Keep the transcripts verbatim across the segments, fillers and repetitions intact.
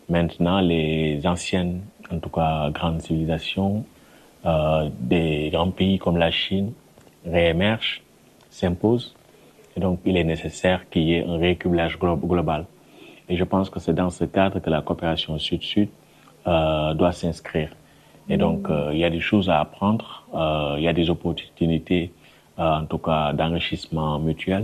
Maintenant, les anciennes, en tout cas grandes civilisations, euh, des grands pays comme la Chine réémergent, s'imposent. Et donc, il est nécessaire qu'il y ait un rééquilibrage glo global. Et je pense que c'est dans ce cadre que la coopération Sud-Sud euh, doit s'inscrire. Et donc, euh, il y a des choses à apprendre, euh, il y a des opportunités, euh, en tout cas, d'enrichissement mutuel.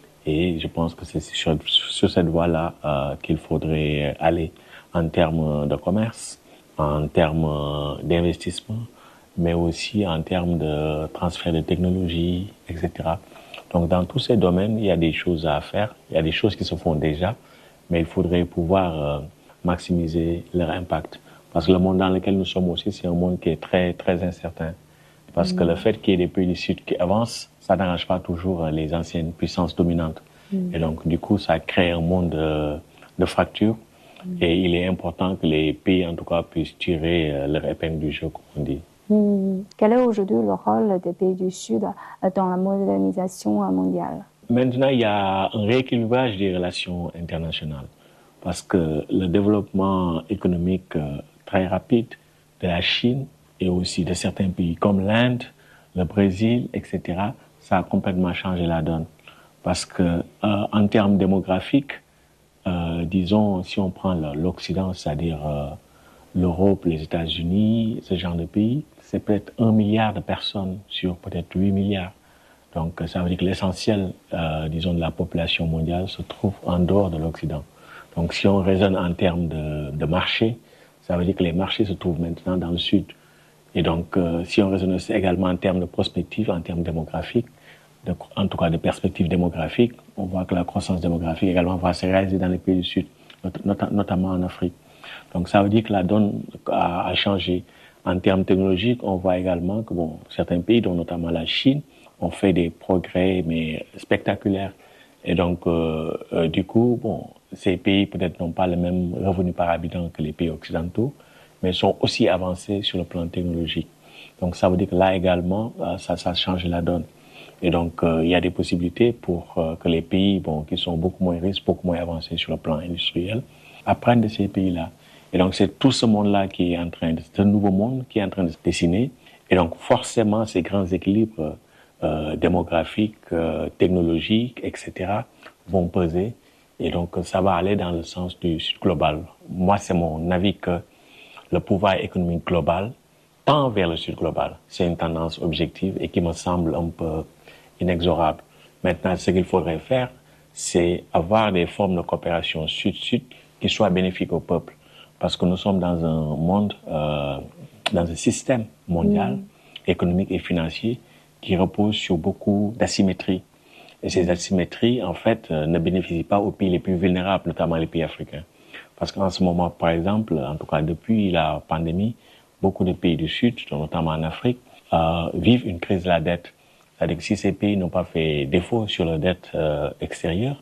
Et je pense que c'est sur, sur cette voie-là euh, qu'il faudrait aller en termes de commerce, en termes d'investissement, mais aussi en termes de transfert de technologie, et cetera. Donc, dans tous ces domaines, il y a des choses à faire, il y a des choses qui se font déjà, mais il faudrait pouvoir euh, maximiser leur impact. Parce que le monde dans lequel nous sommes aussi, c'est un monde qui est très, très incertain. Parce mmh. que le fait qu'il y ait des pays du Sud qui avancent, ça n'arrange pas toujours les anciennes puissances dominantes. Mmh. Et donc, du coup, ça crée un monde de, de fractures. Mmh. Et il est important que les pays, en tout cas, puissent tirer leur épingle du jeu, comme on dit. Mmh. Quel est aujourd'hui le rôle des pays du Sud dans la modernisation mondiale? Maintenant, il y a un rééquilibrage des relations internationales. Parce que le développement économique euh, très rapide de la Chine et aussi de certains pays comme l'Inde, le Brésil, et cetera, ça a complètement changé la donne. Parce que euh, en termes démographiques, euh, disons, si on prend l'Occident, c'est-à-dire euh, l'Europe, les États-Unis, ce genre de pays, c'est peut-être un milliard de personnes sur peut-être huit milliards. Donc ça veut dire que l'essentiel, euh, disons, de la population mondiale se trouve en dehors de l'Occident. Donc si on raisonne en termes de, de marché, ça veut dire que les marchés se trouvent maintenant dans le Sud. Et donc euh, si on raisonne aussi également en termes de prospective, en termes démographiques, de, en tout cas de perspectives démographiques, on voit que la croissance démographique également va se réaliser dans les pays du Sud, not not notamment en Afrique. Donc ça veut dire que la donne a, a changé. En termes technologiques, on voit également que bon, certains pays, dont notamment la Chine, ont fait des progrès mais spectaculaires. Et donc, euh, euh, du coup, bon, ces pays peut-être n'ont pas le même revenu par habitant que les pays occidentaux, mais sont aussi avancés sur le plan technologique. Donc, ça veut dire que là également, ça, ça change la donne. Et donc, euh, il y a des possibilités pour euh, que les pays, bon, qui sont beaucoup moins riches, beaucoup moins avancés sur le plan industriel, apprennent de ces pays-là. Et donc, c'est tout ce monde-là qui est en train de, c'est un nouveau monde qui est en train de se dessiner. Et donc, forcément, ces grands équilibres euh, démographiques, euh, technologiques, et cetera, vont peser. Et donc, ça va aller dans le sens du Sud global. Moi, c'est mon avis que le pouvoir économique global tend vers le Sud global. C'est une tendance objective et qui me semble un peu inexorable. Maintenant, ce qu'il faudrait faire, c'est avoir des formes de coopération Sud-Sud qui soient bénéfiques au peuple. Parce que nous sommes dans un monde, euh, dans un système mondial, mmh. économique et financier qui repose sur beaucoup d'asymétries. Et ces asymétries, en fait, euh, ne bénéficient pas aux pays les plus vulnérables, notamment les pays africains. Parce qu'en ce moment, par exemple, en tout cas depuis la pandémie, beaucoup de pays du Sud, notamment en Afrique, euh, vivent une crise de la dette. C'est-à-dire que si ces pays n'ont pas fait défaut sur leur dette euh, extérieure,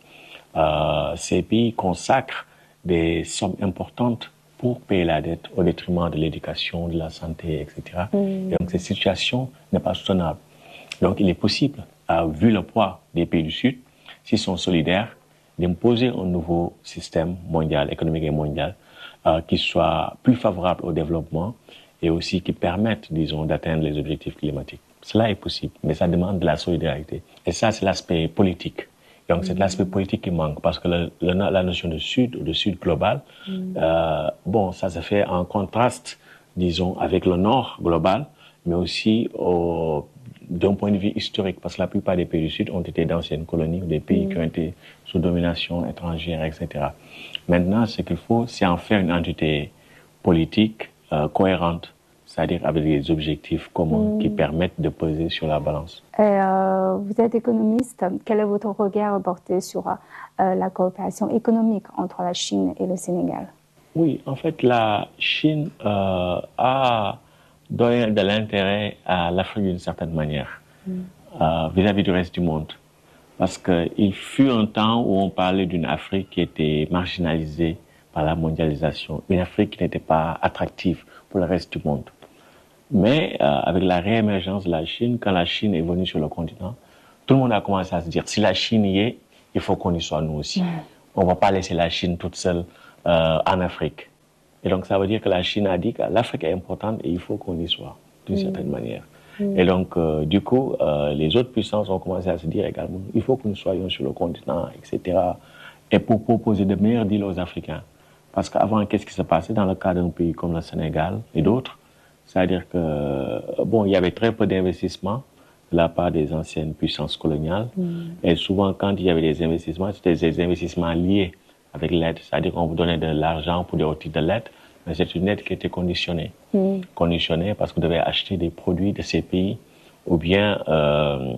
euh, ces pays consacrent des sommes importantes pour payer la dette au détriment de l'éducation, de la santé, et cetera. Mmh. Et donc cette situation n'est pas soutenable. Donc il est possible, euh, vu le poids des pays du Sud, s'ils sont solidaires, d'imposer un nouveau système mondial, économique et mondial, euh, qui soit plus favorable au développement et aussi qui permette, disons, d'atteindre les objectifs climatiques. Cela est possible, mais ça demande de la solidarité. Et ça, c'est l'aspect politique. Donc, mmh. c'est l'aspect politique qui manque, parce que le, le, la notion de Sud ou de Sud global, mmh. euh, bon, ça se fait en contraste, disons, avec le Nord global, mais aussi au, d'un point de vue historique, parce que la plupart des pays du Sud ont été d'anciennes colonies, ou des pays mmh. qui ont été sous domination étrangère, et cetera. Maintenant, ce qu'il faut, c'est en faire une entité politique euh, cohérente, c'est-à-dire avec des objectifs communs mmh. qui permettent de peser sur la balance. Et, euh, vous êtes économiste. Quel est votre regard porté sur euh, la coopération économique entre la Chine et le Sénégal? Oui, en fait, la Chine euh, a donné de l'intérêt à l'Afrique d'une certaine manière, mmh. euh, vis-à-vis du reste du monde. Parce qu'il fut un temps où on parlait d'une Afrique qui était marginalisée par la mondialisation, une Afrique qui n'était pas attractive pour le reste du monde. Mais euh, avec la réémergence de la Chine, quand la Chine est venue sur le continent, tout le monde a commencé à se dire, si la Chine y est, il faut qu'on y soit nous aussi. Mmh. On ne va pas laisser la Chine toute seule euh, en Afrique. Et donc, ça veut dire que la Chine a dit que l'Afrique est importante et il faut qu'on y soit, d'une mmh. certaine manière. Mmh. Et donc, euh, du coup, euh, les autres puissances ont commencé à se dire également, il faut que nous soyons sur le continent, et cetera. Et pour proposer de meilleurs deals aux Africains. Parce qu'avant, qu'est-ce qui se passait dans le cas d'un pays comme le Sénégal et d'autres? C'est-à-dire que, bon, il y avait très peu d'investissements de la part des anciennes puissances coloniales. Mmh. Et souvent, quand il y avait des investissements, c'était des investissements liés avec l'aide. C'est-à-dire qu'on vous donnait de l'argent pour des outils de l'aide, mais c'est une aide qui était conditionnée. Mmh. Conditionnée parce que vous devez acheter des produits de ces pays, ou bien, euh,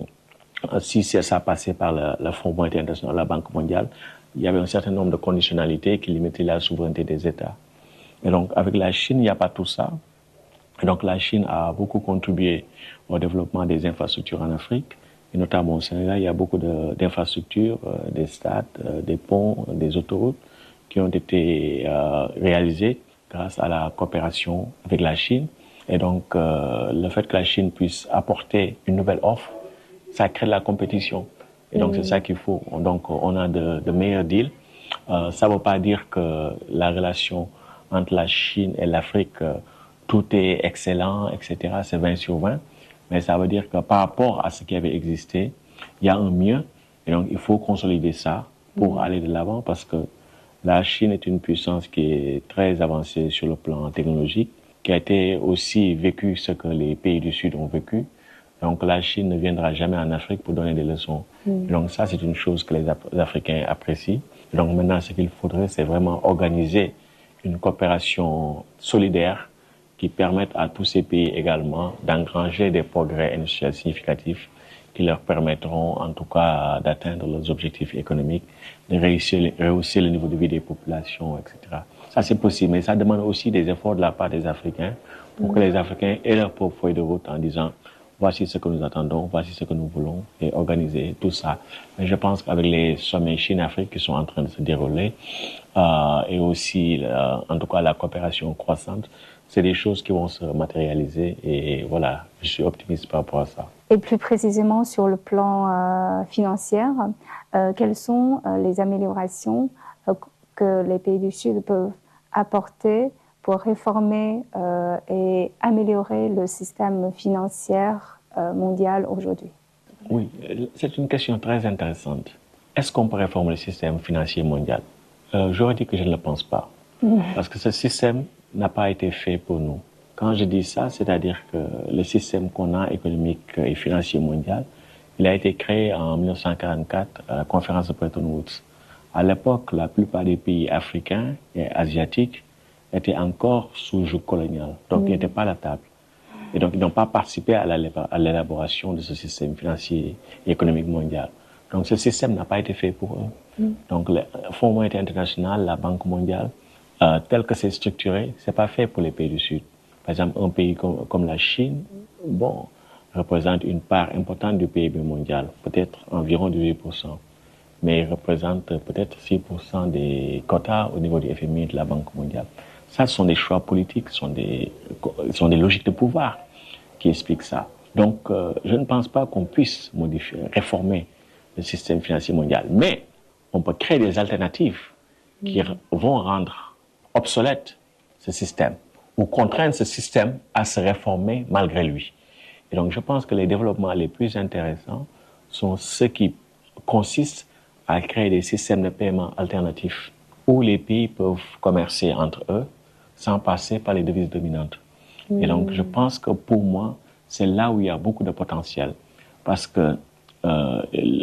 si ça passait par le, le Fonds monétaire international, la Banque mondiale, il y avait un certain nombre de conditionnalités qui limitaient la souveraineté des États. Et donc, avec la Chine, il n'y a pas tout ça. Et donc, la Chine a beaucoup contribué au développement des infrastructures en Afrique, et notamment au Sénégal, il y a beaucoup d'infrastructures, euh, des stades, euh, des ponts, des autoroutes qui ont été euh, réalisées grâce à la coopération avec la Chine. Et donc, euh, le fait que la Chine puisse apporter une nouvelle offre, ça crée de la compétition. Et donc, mmh. c'est ça qu'il faut. Donc, on a de, de meilleurs deals. Euh, ça ne veut pas dire que la relation entre la Chine et l'Afrique, euh, tout est excellent, et cetera. C'est vingt sur vingt. Mais ça veut dire que par rapport à ce qui avait existé, il y a un mieux. Et donc, il faut consolider ça pour mmh. aller de l'avant parce que la Chine est une puissance qui est très avancée sur le plan technologique, qui a été aussi vécu ce que les pays du Sud ont vécu. Donc, la Chine ne viendra jamais en Afrique pour donner des leçons. Mmh. Donc, ça, c'est une chose que les, Af- les Africains apprécient. Et donc, maintenant, ce qu'il faudrait, c'est vraiment organiser une coopération solidaire qui permette à tous ces pays également d'engranger des progrès industriels significatifs qui leur permettront, en tout cas, d'atteindre leurs objectifs économiques, de réussir, rehausser le niveau de vie des populations, et cetera. Ça, c'est possible, mais ça demande aussi des efforts de la part des Africains pour mmh. que les Africains aient leur propre feuille de route en disant voici ce que nous attendons, voici ce que nous voulons, et organiser tout ça. Mais je pense qu'avec les sommets Chine-Afrique qui sont en train de se dérouler, euh, et aussi, euh, en tout cas, la coopération croissante, c'est des choses qui vont se matérialiser, et voilà, je suis optimiste par rapport à ça. Et plus précisément sur le plan euh, financier, euh, quelles sont euh, les améliorations euh, que les pays du Sud peuvent apporter pour réformer euh, et améliorer le système financier euh, mondial aujourd'hui? Oui, c'est une question très intéressante. Est-ce qu'on peut réformer le système financier mondial? euh, J'aurais dit que je ne le pense pas. Mmh. Parce que ce système n'a pas été fait pour nous. Quand je dis ça, c'est-à-dire que le système qu'on a, économique et financier mondial, il a été créé en mille neuf cent quarante-quatre à la conférence de Bretton Woods. À l'époque, la plupart des pays africains et asiatiques étaient encore sous joug colonial, donc mmh. ils n'étaient pas à la table. Et donc, ils n'ont pas participé à l'élaboration de ce système financier et économique mondial. Donc, ce système n'a pas été fait pour eux. Mmh. Donc, le Fonds monétaire international, la Banque mondiale, euh, tel que c'est structuré, c'est pas fait pour les pays du Sud. Par exemple, un pays comme, comme la Chine, bon, représente une part importante du P I B mondial, peut-être environ dix-huit pour cent. Mais il représente peut-être six pour cent des quotas au niveau du F M I et de la Banque mondiale. Ça, ce sont des choix politiques, ce sont des, ce sont des logiques de pouvoir qui expliquent ça. Donc, euh, je ne pense pas qu'on puisse modifier, réformer le système financier mondial. Mais on peut créer des alternatives qui mmh. vont rendre obsolète ce système ou contraindre ce système à se réformer malgré lui. Et donc, je pense que les développements les plus intéressants sont ceux qui consistent à créer des systèmes de paiement alternatifs où les pays peuvent commercer entre eux sans passer par les devises dominantes. Mmh. Et donc, je pense que pour moi, c'est là où il y a beaucoup de potentiel. Parce que euh,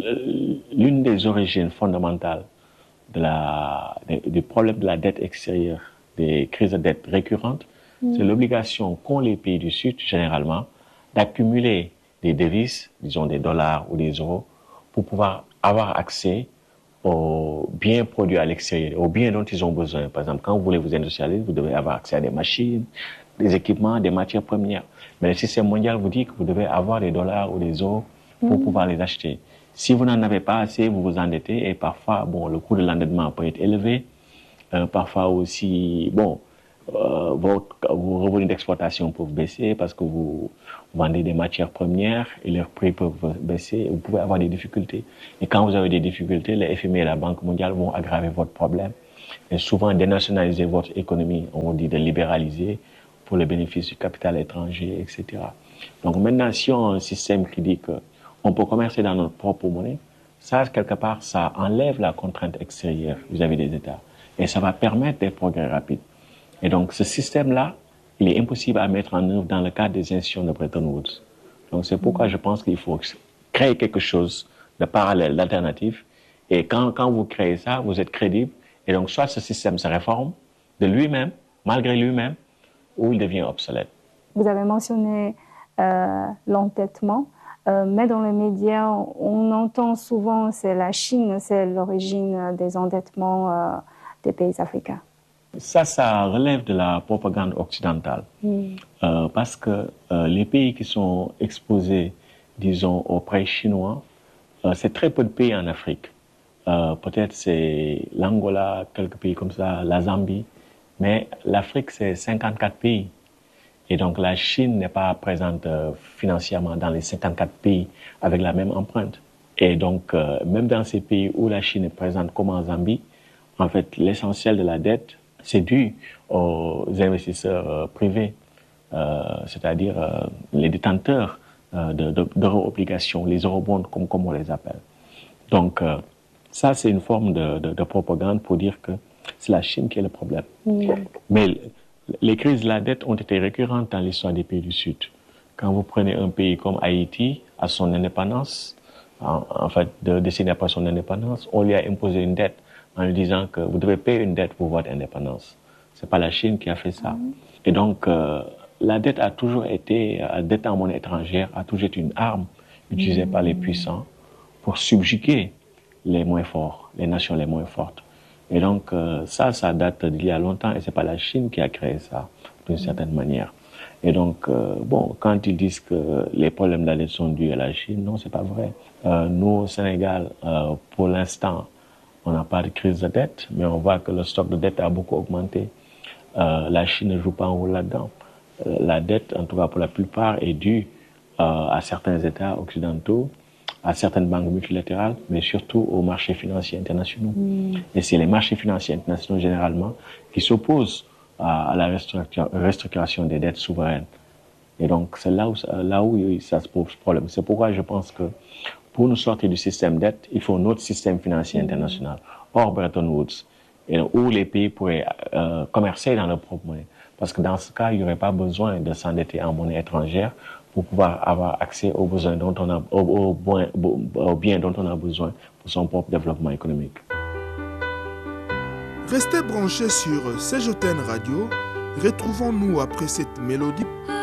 l'une des origines fondamentales de la, de, du problème de la dette extérieure, des crises de dette récurrentes, mmh. c'est l'obligation qu'ont les pays du Sud, généralement, d'accumuler des devises, disons des dollars ou des euros, pour pouvoir avoir accès aux biens produits à l'extérieur, aux biens dont ils ont besoin. Par exemple, quand vous voulez vous industrialiser, vous devez avoir accès à des machines, des équipements, des matières premières. Mais le système mondial vous dit que vous devez avoir des dollars ou des euros pour mmh. pouvoir les acheter. Si vous n'en avez pas assez, vous vous endettez et parfois, bon, le coût de l'endettement peut être élevé. Euh, parfois aussi, bon, euh, vos, vos revenus d'exploitation peuvent baisser parce que vous vendez des matières premières et leurs prix peuvent baisser. Vous pouvez avoir des difficultés. Et quand vous avez des difficultés, le F M I et la Banque mondiale vont aggraver votre problème Et souvent, dénationaliser votre économie, on dit de libéraliser pour le bénéfice du capital étranger, et cetera. Donc maintenant, si on a un système qui dit qu'on peut commercer dans notre propre monnaie, ça, quelque part, ça enlève la contrainte extérieure vis-à-vis des États. Et ça va permettre des progrès rapides. Et donc, ce système-là, il est impossible à mettre en œuvre dans le cadre des institutions de Bretton Woods. Donc, c'est pourquoi je pense qu'il faut créer quelque chose de parallèle, d'alternatif. Et quand, quand vous créez ça, vous êtes crédible. Et donc, soit ce système se réforme de lui-même, malgré lui-même, ou il devient obsolète. Vous avez mentionné euh, l'entêtement, euh, mais dans les médias, on entend souvent que c'est la Chine, c'est l'origine des endettements euh, des pays africains. Ça, ça relève de la propagande occidentale. Mm. Euh, parce que euh, les pays qui sont exposés, disons, aux prêts chinois, euh, c'est très peu de pays en Afrique. Euh, peut-être c'est l'Angola, quelques pays comme ça, la Zambie. Mais l'Afrique, c'est cinquante-quatre pays. Et donc la Chine n'est pas présente euh, financièrement dans les cinquante-quatre pays avec la même empreinte. Et donc, euh, même dans ces pays où la Chine est présente, comme en Zambie, en fait, l'essentiel de la dette, c'est dû aux investisseurs euh, privés, euh, c'est-à-dire euh, les détenteurs euh, de, de, d'euro-obligations, les eurobonds, comme, comme on les appelle. Donc, euh, ça, c'est une forme de, de, de propagande pour dire que c'est la Chine qui est le problème. Mmh. Mais les crises de la dette ont été récurrentes dans l'histoire des pays du Sud. Quand vous prenez un pays comme Haïti, à son indépendance, en, en fait, deux décennies après son indépendance, on lui a imposé une dette en lui disant que vous devez payer une dette pour votre indépendance. C'est pas la Chine qui a fait ça. Mmh. Et donc, euh, la dette a toujours été, la dette en monnaie étrangère a toujours été une arme utilisée mmh. par les puissants pour subjuguer les moins forts, les nations les moins fortes. Et donc, euh, ça, ça date d'il y a longtemps et c'est pas la Chine qui a créé ça, d'une certaine manière. Et donc, euh, bon, quand ils disent que les problèmes de la dette sont dus à la Chine, non, c'est pas vrai. Euh, nous, au Sénégal, euh, pour l'instant, on n'a pas de crise de dette, mais on voit que le stock de dette a beaucoup augmenté. Euh, la Chine ne joue pas un rôle là-dedans. Euh, la dette, en tout cas pour la plupart, est due euh, à certains États occidentaux, à certaines banques multilatérales, mais surtout aux marchés financiers internationaux. Mmh. Et c'est les marchés financiers internationaux, généralement, qui s'opposent à, à la restructuration des dettes souveraines. Et donc, c'est là où, là où ça se pose problème. C'est pourquoi je pense que pour nous sortir du système dette, il faut un autre système financier mmh. international, hors Bretton Woods, et où les pays pourraient euh, commercer dans leur propre monnaie. Parce que dans ce cas, il n'y aurait pas besoin de s'endetter en monnaie étrangère pour pouvoir avoir accès aux besoins dont on a, aux, aux, aux biens dont on a besoin pour son propre développement économique. Restez branchés sur C J T N Radio. Retrouvons-nous après cette mélodie.